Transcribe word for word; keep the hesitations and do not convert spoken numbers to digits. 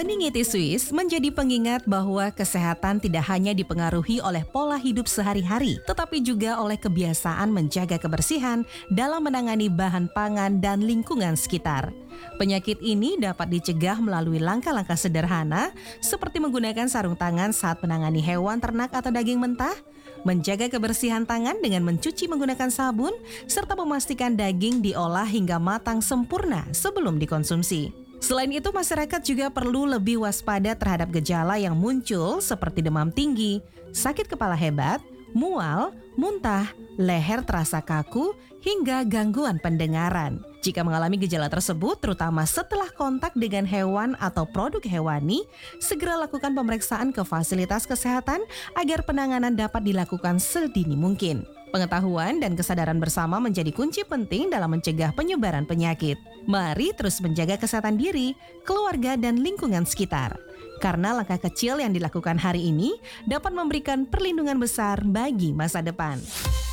Meningitis Swiss menjadi pengingat bahwa kesehatan tidak hanya dipengaruhi oleh pola hidup sehari-hari, tetapi juga oleh kebiasaan menjaga kebersihan dalam menangani bahan pangan dan lingkungan sekitar. Penyakit ini dapat dicegah melalui langkah-langkah sederhana seperti menggunakan sarung tangan saat menangani hewan ternak atau daging mentah, menjaga kebersihan tangan dengan mencuci menggunakan sabun, serta memastikan daging diolah hingga matang sempurna sebelum dikonsumsi. Selain itu, masyarakat juga perlu lebih waspada terhadap gejala yang muncul seperti demam tinggi, sakit kepala hebat, mual, muntah, leher terasa kaku, hingga gangguan pendengaran. Jika mengalami gejala tersebut, terutama setelah kontak dengan hewan atau produk hewani, segera lakukan pemeriksaan ke fasilitas kesehatan agar penanganan dapat dilakukan sedini mungkin. Pengetahuan dan kesadaran bersama menjadi kunci penting dalam mencegah penyebaran penyakit. Mari terus menjaga kesehatan diri, keluarga, dan lingkungan sekitar. Karena langkah kecil yang dilakukan hari ini dapat memberikan perlindungan besar bagi masa depan.